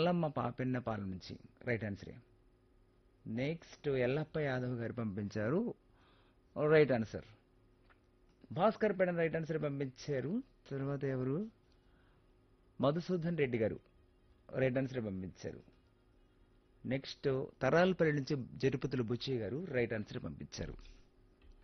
మల్లమ్మ పాపిన్నపాలెం నుంచి right ఆన్సరే. Next Yellappa Yadav గారు పంపించారు రైట్ ఆన్సర్. భాస్కర్ పేడ రైట్ ఆన్సర్ పంపించారు. తర్వాత ఎవరు? మధుసూదన్ రెడ్డి గారు రైట్ ఆన్సర్ పంపించారు. నెక్స్ట్ తరాలపల్లి నుంచి జరుపతులు బుచ్చయ్య గారు రైట్ ఆన్సర్ పంపించారు.